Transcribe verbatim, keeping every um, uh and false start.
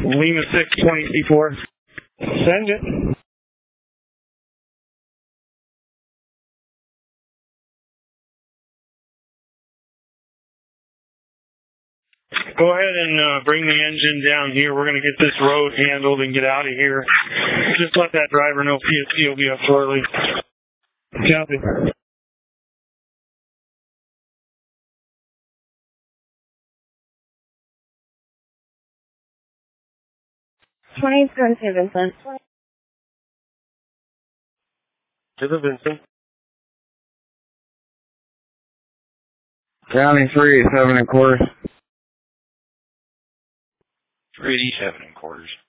Lima six twenty eighty-four. Send it. Go ahead and uh, bring the engine down here. We're going to get this road handled and get out of here. Just let that driver know P S C will be up shortly. Copy. twenty, go to Vincent. To the Vincent. County three eighty-seven and quarters. three eighty-seven and quarters.